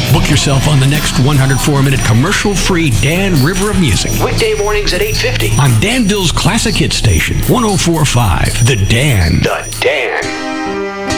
Book yourself on the next 104-minute commercial-free Dan River of Music. Weekday mornings at 8:50 on Danville's Classic Hit Station, 104.5 The Dan.